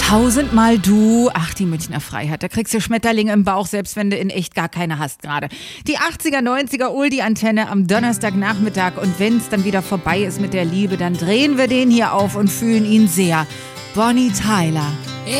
Tausendmal du. Ach, die Münchner Freiheit. Da kriegst du Schmetterlinge im Bauch, selbst wenn du in echt gar keine hast gerade. Die 80er, 90er Oldie-Antenne am Donnerstagnachmittag. Und wenn's dann wieder vorbei ist mit der Liebe, dann drehen wir den hier auf und fühlen ihn sehr. Bonnie Tyler.